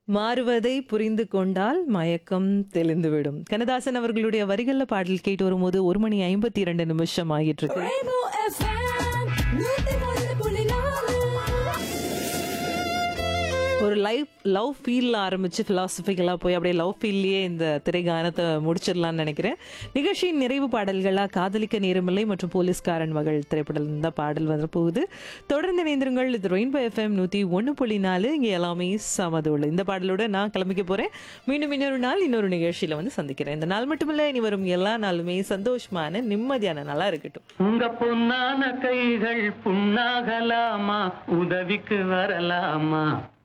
மாறுவதை புரிந்து கொண்டால் மயக்கம் தெளிந்துவிடும். கண்ணதாசன் அவர்களுடைய வரிகள்ல பாடல் கேட்டு வரும்போது 1:52 ஆகிட்டு இருக்கு. Rainbow FM 101.4. ஒரு லவ் ஃபீல்ல ஆரம்பிச்சு பிலாசபிக்கலா போய் அப்படியே லவ் ஃபீல்லையே இந்த திரைகானத்தை முடிச்சிடலாம்னு நினைக்கிறேன். நிகழ்ச்சியின் நிறைவு பாடல்களா காதலிக்க நேரமில்லை மற்றும் போலீஸ்காரன் மகள் திரைப்படம் இந்த பாடல் வந்து போகுது. தொடர்ந்து இணைந்திருங்கள். இது ரெயின்போ FM 101.4. இங்கே எல்லாமே சமதோடு. இந்த பாடலோட நான் கிளம்பிக்க போறேன். மீண்டும் இன்னொரு நாள் இன்னொரு நிகழ்ச்சியில வந்து சந்திக்கிறேன். இந்த நாள் மட்டுமில்ல, இனி வரும் எல்லா நாளுமே சந்தோஷமான நிம்மதியான நாளா இருக்கட்டும். உங்க பொன்னான கைகள் புண்ணாகலாமா, உதவிக்கு வரலாமா?